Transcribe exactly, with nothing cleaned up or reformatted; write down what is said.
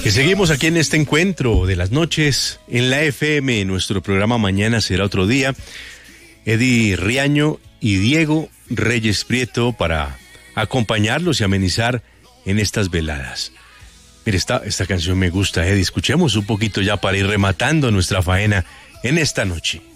Y seguimos aquí en este encuentro de las noches en la F M. Nuestro programa Mañana Será Otro Día. Eddie Riaño y Diego Reyes Prieto para acompañarlos y amenizar en estas veladas. Mire, esta, esta canción me gusta, Eddie. Escuchemos un poquito ya para ir rematando nuestra faena en esta noche.